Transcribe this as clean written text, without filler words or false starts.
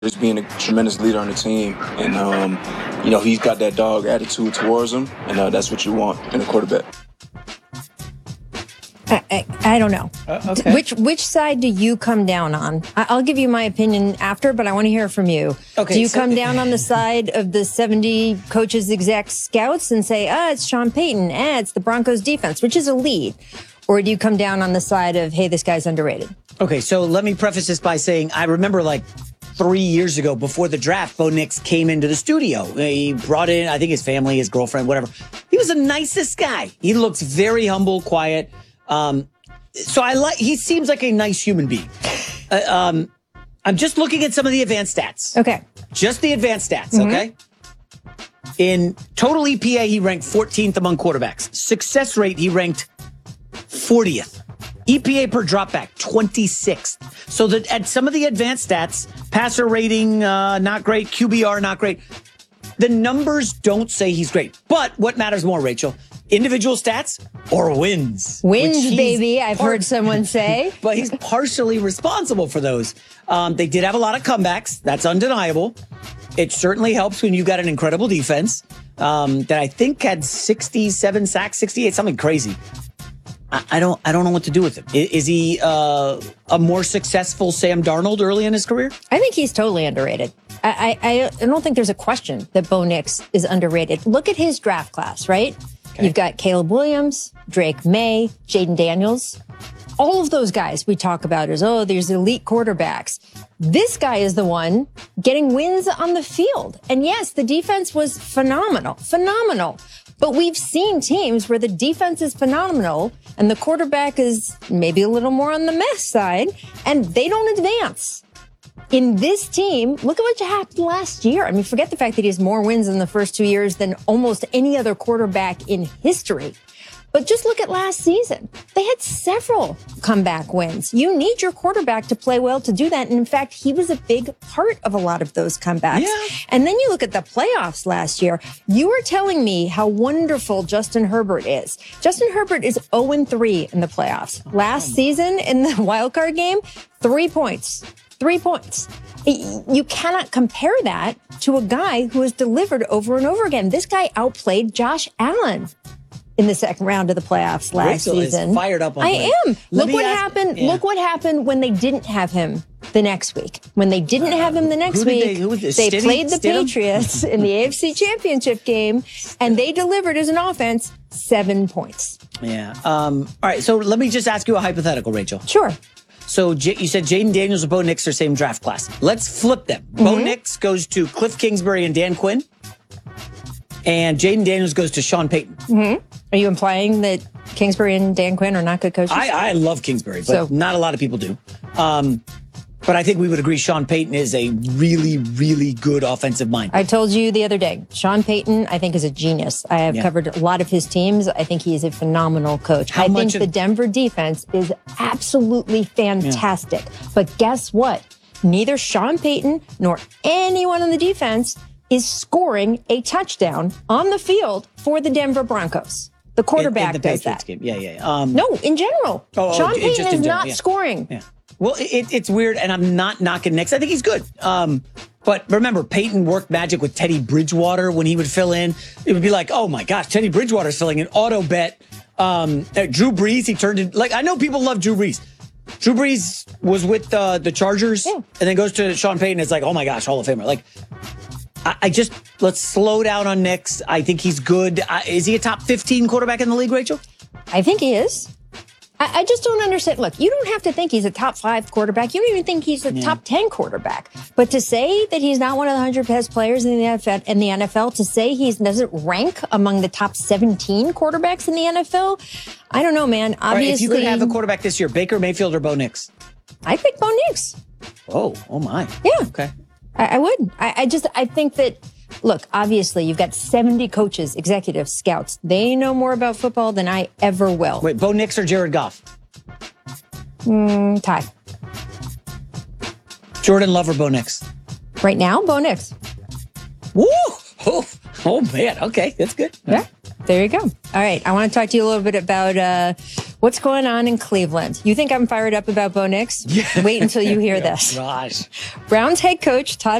just being a tremendous leader on the team. And, he's got that dog attitude towards him, and that's what you want in a quarterback. I don't know. Okay. Which side do you come down on? I'll give you my opinion after, but I want to hear from you. Okay, do you come down on the side of the 70 coaches, execs, scouts and say, it's Sean Payton, it's the Broncos defense, which is elite? Or do you come down on the side of, hey, this guy's underrated? Okay, so let me preface this by saying I remember 3 years ago before the draft, Bo Nix came into the studio. He brought in, I think, his family, his girlfriend, whatever. He was the nicest guy. He looks very humble, quiet. He seems like a nice human being. I'm just looking at some of the advanced stats. Okay. Just the advanced stats, okay? In total EPA, he ranked 14th among quarterbacks. Success rate, he ranked 40th. EPA per dropback, 26th. So that at some of the advanced stats, passer rating, not great, QBR, not great. The numbers don't say he's great. But what matters more, Rachel? Individual stats or wins? Wins, baby, I've heard someone say. But he's partially responsible for those. They did have a lot of comebacks. That's undeniable. It certainly helps when you've got an incredible defense that I think had 67 sacks, 68, something crazy. I don't know what to do with him. Is he a more successful Sam Darnold early in his career? I think he's totally underrated. I don't think there's a question that Bo Nix is underrated. Look at his draft class, right? Okay. You've got Caleb Williams, Drake May, Jaden Daniels. All of those guys we talk about as, there's elite quarterbacks. This guy is the one getting wins on the field. And yes, the defense was phenomenal. But we've seen teams where the defense is phenomenal and the quarterback is maybe a little more on the mess side and they don't advance. In this team, look at what happened last year. I mean, forget the fact that he has more wins in the first 2 years than almost any other quarterback in history. But just look at last season. They had several comeback wins. You need your quarterback to play well to do that. And in fact, he was a big part of a lot of those comebacks. Yeah. And then you look at the playoffs last year. You were telling me how wonderful Justin Herbert is. Justin Herbert is 0-3 in the playoffs. Last season in the wild card game, 3 points. 3 points. You cannot compare that to a guy who has delivered over and over again. This guy outplayed Josh Allen in the second round of the playoffs last season. Is fired up on I am. Look what happened. Yeah. Look what happened when they didn't have him the next week. When they didn't have him the next week, they played the Patriots in the AFC Championship game, and they delivered as an offense 7 points. Yeah. All right. So let me just ask you a hypothetical, Rachel. Sure. So you said Jaden Daniels and Bo Nix are same draft class. Let's flip them. Bo Nix goes to Cliff Kingsbury and Dan Quinn. And Jaden Daniels goes to Sean Payton. Are you implying that Kingsbury and Dan Quinn are not good coaches? I love Kingsbury, but not a lot of people do. But I think we would agree Sean Payton is a really, really good offensive mind. I told you the other day, Sean Payton, I think, is a genius. I have covered a lot of his teams. I think he is a phenomenal coach. I think the Denver defense is absolutely fantastic. But guess what? Neither Sean Payton nor anyone on the defense is scoring a touchdown on the field for the Denver Broncos. The quarterback in the does Patriots that. Game. Yeah. No, in general. Sean Payton is not scoring. Yeah. Well, it's weird, and I'm not knocking Nix. I think he's good. But remember, Peyton worked magic with Teddy Bridgewater when he would fill in. It would be like, oh my gosh, Teddy Bridgewater's filling in. Auto bet. Drew Brees, he turned in. I know people love Drew Brees. Drew Brees was with the Chargers, and then goes to Sean Payton. It's like, oh my gosh, Hall of Famer. Let's slow down on Nix. I think he's good. Is he a top 15 quarterback in the league, Rachel? I think he is. I just don't understand. Look, you don't have to think he's a top 5 quarterback. You don't even think he's a top 10 quarterback. But to say that he's not one of the 100 best players in the NFL, to say he doesn't rank among the top 17 quarterbacks in the NFL, I don't know, man. Obviously, right, if you could have a quarterback this year, Baker Mayfield or Bo Nix? I'd pick Bo Nix. Oh my. Yeah. Okay. I would. I think that, look, obviously you've got 70 coaches, executives, scouts. They know more about football than I ever will. Wait, Bo Nix or Jared Goff? Tie. Jordan Love or Bo Nix? Right now, Bo Nix. Woo! Oh man. Okay, that's good. Yeah. There you go. All right. I want to talk to you a little bit about What's going on in Cleveland? You think I'm fired up about Bo Nix? Yeah. Wait until you hear this. Gosh. Browns head coach Todd